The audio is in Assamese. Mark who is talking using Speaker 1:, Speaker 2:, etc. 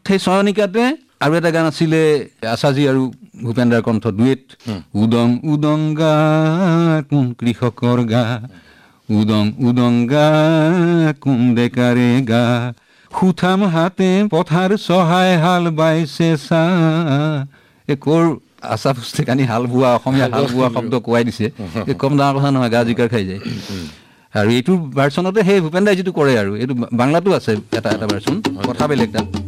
Speaker 1: সেই চয়নিকাতে আৰু এটা গান আছিলে আশাজী আৰু ভূপেন্দ্ৰাৰ কণ্ঠ ডুৱেট উদং উদংগা কোন কৃষকৰ গা উদং উদংগা কোন ডেকাৰে গা সুঠাম হাতে পথাৰ চহাই হাল বাইছে চা কৰ আশা পুস্তিকানি হাল বোৱা অসমীয়া হাল বোৱা শব্দ কোৱাই দিছে কম ডাঙৰ কথা নহয় গা জিকাৰ খাই যায় আৰু এইটো ভাৰ্চনতে সেই ভূপেন্দ্ৰাই যিটো কৰে আৰু এইটো বাংলাতো আছে এটা ভাৰ্চন কথা বেলেগ তাত